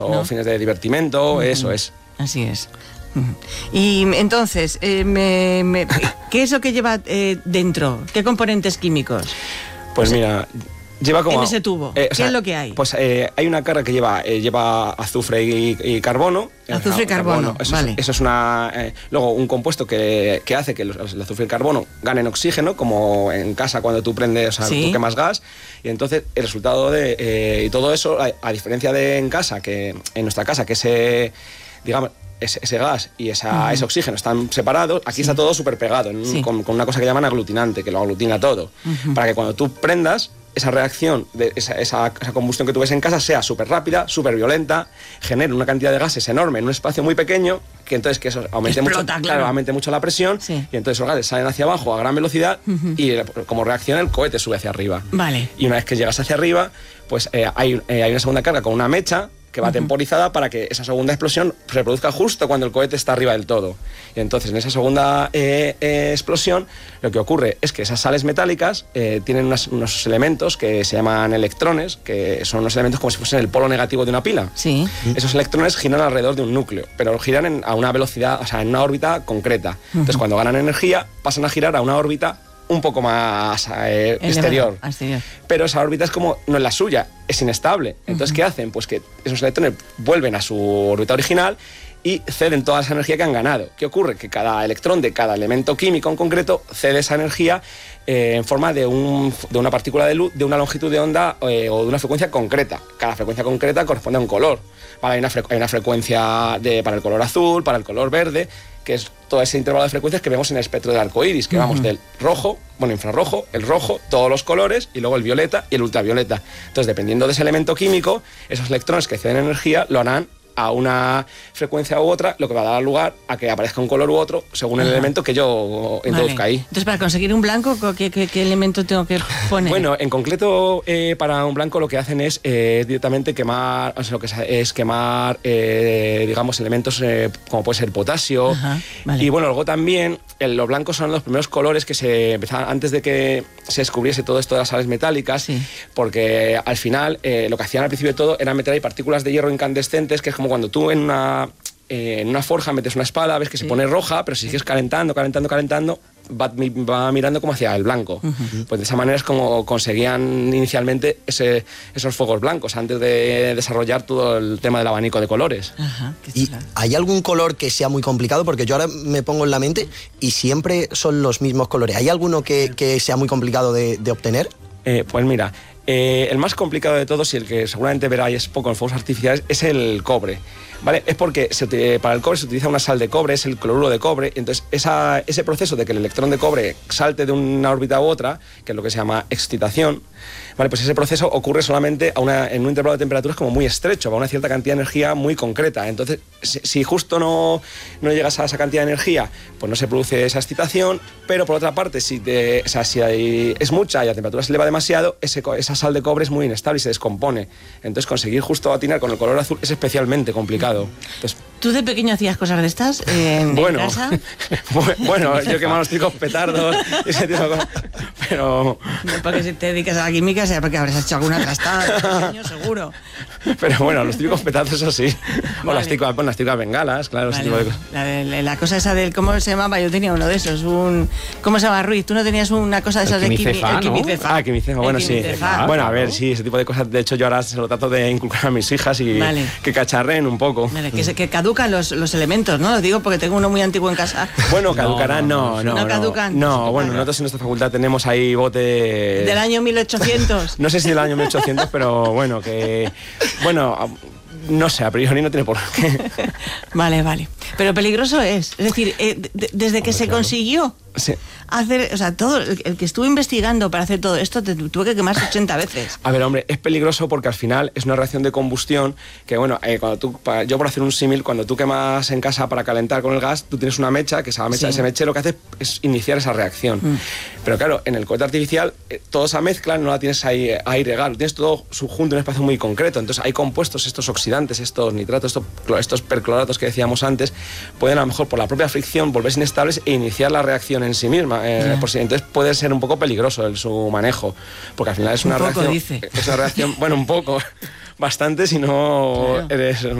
o fines de divertimento, eso es. Así es. Y entonces, ¿qué es lo que lleva dentro? ¿Qué componentes químicos? Pues mira, lleva como... En ese tubo, ¿qué es lo que hay? Pues hay una carga que lleva azufre y carbono. Azufre y carbono, vale. Eso es luego un compuesto que hace que el azufre y el carbono ganen oxígeno, como en casa cuando tú prendes, tú quemas gas, y entonces el resultado y todo eso, a diferencia de en nuestra casa, que ese gas y ese oxígeno están separados, aquí está todo súper pegado, con una cosa que llaman aglutinante, que lo aglutina todo, para que cuando tú prendas, esa reacción, esa combustión que tú ves en casa sea súper rápida, súper violenta, genere una cantidad de gases enorme en un espacio muy pequeño, que entonces que eso aumente mucho la presión, y entonces los gases salen hacia abajo a gran velocidad y como reacción el cohete sube hacia arriba. Vale. Y una vez que llegas hacia arriba, pues hay una segunda carga con una mecha que va temporizada para que esa segunda explosión se produzca justo cuando el cohete está arriba del todo. Y entonces en esa segunda explosión lo que ocurre es que esas sales metálicas tienen unos elementos que se llaman electrones, que son unos elementos como si fuesen el polo negativo de una pila. Sí. Esos electrones giran alrededor de un núcleo, pero giran a una velocidad, o sea, en una órbita concreta. Entonces cuando ganan energía pasan a girar a una órbita un poco más exterior. Pero esa órbita no es la suya, es inestable. Entonces, ¿qué hacen? Pues que esos electrones vuelven a su órbita original y ceden toda esa energía que han ganado. ¿Qué ocurre? Que cada electrón de cada elemento químico en concreto cede esa energía en forma de una partícula de luz de una longitud de onda o de una frecuencia concreta. Cada frecuencia concreta corresponde a un color. Hay una frecuencia para el color azul, para el color verde, que es todo ese intervalo de frecuencias que vemos en el espectro del arco iris, que vamos del rojo, infrarrojo, el rojo, todos los colores, y luego el violeta y el ultravioleta. Entonces, dependiendo de ese elemento químico, esos electrones que ceden energía lo harán a una frecuencia u otra, lo que va a dar lugar a que aparezca un color u otro según el elemento que yo introduzca ahí. Entonces, para conseguir un blanco, ¿qué elemento tengo que poner? Bueno, en concreto, para un blanco lo que hacen es directamente quemar, digamos, elementos como puede ser potasio. Vale. Y bueno, luego también los blancos son los primeros colores que se empezaban antes de que se descubriese todo esto de las sales metálicas, porque al final lo que hacían al principio de todo era meter ahí partículas de hierro incandescentes, que es como cuando tú en una forja metes una espada, ves que se pone roja, pero si sigues calentando, va mirando como hacia el blanco. Pues de esa manera es como conseguían inicialmente esos fuegos blancos, antes de desarrollar todo el tema del abanico de colores. ¿Y hay algún color que sea muy complicado? Porque yo ahora me pongo en la mente y siempre son los mismos colores. ¿Hay alguno que sea muy complicado de obtener? Pues mira, el más complicado de todos, y el que seguramente veráis poco en fuegos artificiales, es el cobre. ¿Vale? Es porque para el cobre se utiliza una sal de cobre, es el cloruro de cobre. Entonces ese proceso de que el electrón de cobre salte de una órbita u otra, que es lo que se llama excitación, ¿vale? Pues ese proceso ocurre solamente en un intervalo de temperaturas como muy estrecho, a una cierta cantidad de energía muy concreta. Entonces, si justo no llegas a esa cantidad de energía, pues no se produce esa excitación. Pero por otra parte, si es mucha y la temperatura se eleva demasiado, esa sal de cobre es muy inestable y se descompone. Entonces, conseguir justo atinar con el color azul es especialmente complicado. Entonces, ¿tú de pequeño hacías cosas de estas en casa? Bueno, yo quemaba los típicos petardos y ese tipo de cosas, pero... No porque si te dedicas a la química, sea porque habrás hecho alguna trastada de pequeño, seguro. Pero bueno, los típicos petardos, eso sí. O las típicas bengalas, claro. Ese tipo de cosas. La cosa esa del... ¿Cómo se llamaba? Yo tenía uno de esos. ¿Cómo se llama, Ruiz? ¿Tú no tenías una cosa de esas de quimicefa? Ah, quimicefa, bueno, sí. Bueno, a ver, sí, ese tipo de cosas. De hecho, yo ahora se lo trato de inculcar a mis hijas y que cacharreen un poco. Vale, que caducan los elementos, ¿no? Lo digo porque tengo uno muy antiguo en casa. Bueno, caducarán, no. ¿No caducan? No, bueno, nosotros en nuestra facultad tenemos ahí bote... ¿Del año 1800? No sé si del año 1800, pero bueno, que... Bueno, no sé, a priori no tiene por qué. Vale. Pero peligroso es. Es decir, desde que se consiguió hacer, o sea, todo el que estuvo investigando para hacer todo esto tuvo que quemarse 80 veces. A ver, hombre, es peligroso porque al final es una reacción de combustión que, bueno, yo por hacer un símil, cuando tú quemas en casa para calentar con el gas, tú tienes una mecha, que esa mecha, ese mechero lo que hace es iniciar esa reacción. Pero claro, en el cohete artificial, toda esa mezcla no la tienes ahí a irregar, lo tienes todo subjunto en un espacio muy concreto. Entonces hay compuestos, estos oxidantes, estos nitratos, estos percloratos que decíamos antes, pueden a lo mejor por la propia fricción volverse inestables e iniciar la reacción en sí misma. Entonces puede ser un poco peligroso su manejo, porque al final es una reacción. Es una reacción, bueno, un poco. bastante si no eres